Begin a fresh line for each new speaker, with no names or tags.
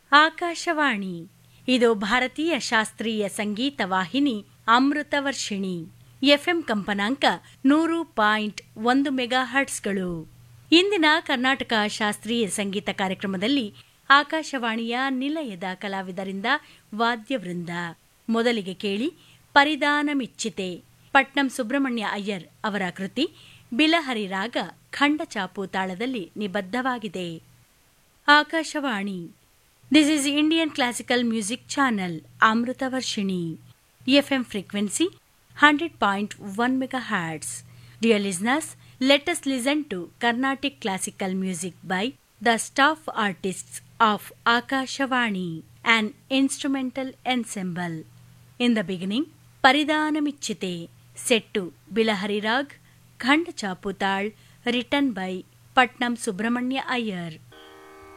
ಆಕಾಶವಾಣಿ ಇದು ಭಾರತೀಯ ಶಾಸ್ತ್ರೀಯ ಸಂಗೀತ ವಾಹಿನಿ ಅಮೃತ ವರ್ಷಿಣಿ. ಎಫ್ಎಂ ಕಂಪನಾಂಕ 100.1 ಮೆಗಾಹರ್ಟ್ಸ್ಗಳು. ಇಂದಿನ ಕರ್ನಾಟಕ ಶಾಸ್ತ್ರೀಯ ಸಂಗೀತ ಕಾರ್ಯಕ್ರಮದಲ್ಲಿ ಆಕಾಶವಾಣಿಯ ನಿಲಯದ ಕಲಾವಿದರಿಂದ ವಾದ್ಯವೃಂದ. ಮೊದಲಿಗೆ ಕೇಳಿ ಪರಿದಾನ ಮಿಚ್ಚಿತೆ, ಪಟ್ನಂ ಸುಬ್ರಹ್ಮಣ್ಯ ಅಯ್ಯರ್ ಅವರ ಕೃತಿ. ಬಿಲಹರಿ ರಾಗ ಖಂಡಚಾಪು ತಾಳದಲ್ಲಿ ನಿಬದ್ಧವಾಗಿದೆ. Akashvani. This is Indian classical music channel Amrutha Varshini. FM frequency 100.1 megahertz. Dear listeners, let us listen to Carnatic classical music by the staff artists of Akashvani, an instrumental ensemble. In the beginning, Paridana Michite, set to Bilahari Rag, Khand Chaputal, written by Patnam Subramanya Iyer.